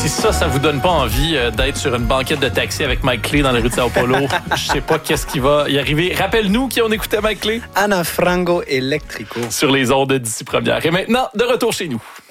Si ça vous donne pas envie d'être sur une banquette de taxi avec Mike Clay dans les rues de Sao Paulo, je sais pas qu'est-ce qui va y arriver. Rappelle-nous qui on écoutait Mike Clay. Ana Frango Electrico. Sur les ondes d'ici première. Et maintenant, de retour chez nous.